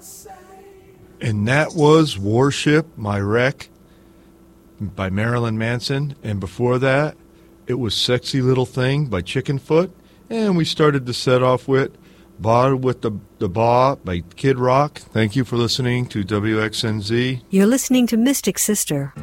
And that was Warship, My Wreck by Marilyn Manson. And before that, it was Sexy Little Thing by Chickenfoot. And we started to set off with Ba with the Ba by Kid Rock. Thank you for listening to WXNZ. You're listening to Mystic Sister.